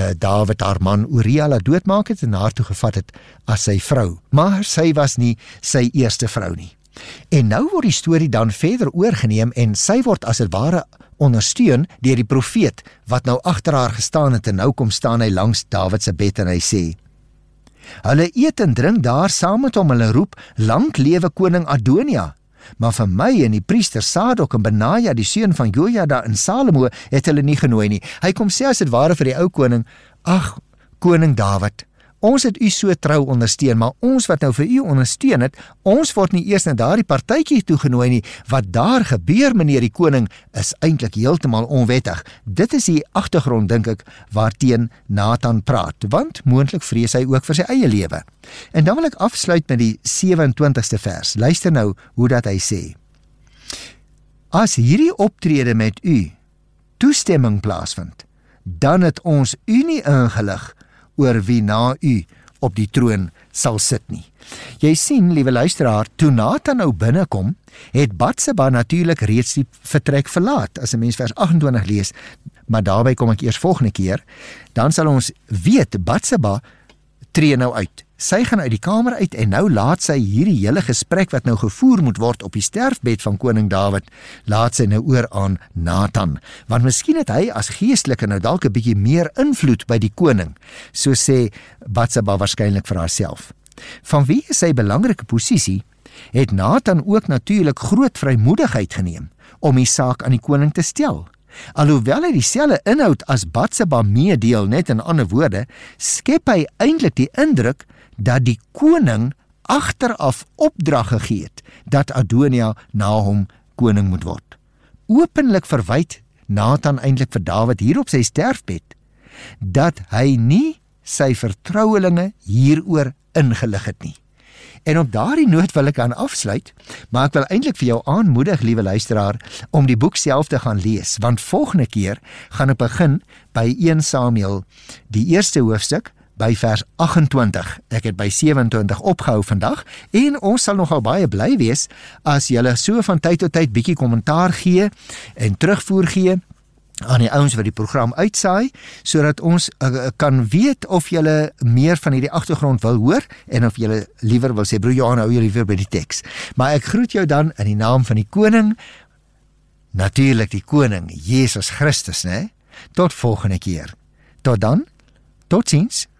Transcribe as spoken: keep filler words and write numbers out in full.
uh, Dawid haar man Uria laat doodmaak het en haar toe gevat het as sy vrou. Maar sy was nie sy eerste vrou nie. En nou word die storie dan verder oorgeneem en sy word as het ware ondersteun deur die profeet wat nou agter haar gestaan het en nou kom staan hy langs Dawid se bed en hy sê: Hulle eet en drink daar saam met hom, hulle roep, lank lewe koning Adonia. Maar vir my en die priester Sadok en Benaja, die seun van Jojada en Salomo, het hulle nie genooi nie. Hy kom sê as dit ware vir die ou koning: Ag, koning Dawid, ons het u so trou ondersteun, maar ons wat nou vir u ondersteun het, ons word nie eers na daardie partytjie toegenooi nie. Wat daar gebeur, meneer die koning, is eintlik heeltemal onwettig. Dit is die agtergrond, dink ek, waarteen Nathan praat, want moontlik vrees hy ook vir sy eie lewe. En dan wil ek afsluit met die sewe-en-twintigste vers. Luister nou hoe dat hy sê: As hierdie optrede met u toestemming plaasvind, dan het ons u nie ingelig oor wie na u op die troon sal sit nie. Jy sien, liewe luisteraar, toe Nathan nou binnekom, het Batseba natuurlik reeds die vertrek verlaat. As 'n mens vers agt-en-twintig lees, maar daarby kom ek eers volgende keer, dan sal ons weet, Batseba tree nou uit. Sy gaan uit die kamer uit en nou laat sy hierdie hele gesprek wat nou gevoer moet word op die sterfbed van koning Dawid, laat sy nou oor aan Nathan. Want miskien het hy as geestelike nou dalk 'n bietjie meer invloed by die koning, so sê Batseba waarskynlik vir haarself. Vanweë sy belangrike posisie, het Nathan ook natuurlik groot vrymoedigheid geneem om die saak aan die koning te stel. Alhoewel hy dieselfde inhoud as Batseba meedeel, net in ander woorde, skep hy eintlik die indruk dat die koning agteraf opdrag gegee het dat Adonia na hom koning moet word. Openlik verwyd Nathan eintlik vir Dawid hier op sy sterfbed dat hy nie sy vertrouelinge hieroor ingelig het nie. En op daardie noot wil ek aan afsluit, maar ek wil eintlik vir jou aanmoedig, liewe luisteraar, om die boek self te gaan lees, want volgende keer gaan ek begin by Eerste Samuel, die eerste hoofstuk, by vers agt-en-twintig. Ek het by sewe-en-twintig opgehou vandag, en ons sal nogal baie bly wees as julle so van tyd tot tyd bietjie kommentaar gee en terugvoer gee aan die ouens wat die program uitsaai, sodat ons uh, kan weet of julle meer van hierdie agtergrond wil hoor, en of julle liewer wil sê, broer Johan, hou jy liewer by die teks. Maar ek groet jou dan in die naam van die koning, natuurlik die koning, Jesus Christus, né? Tot volgende keer. Tot dan, tot ziens.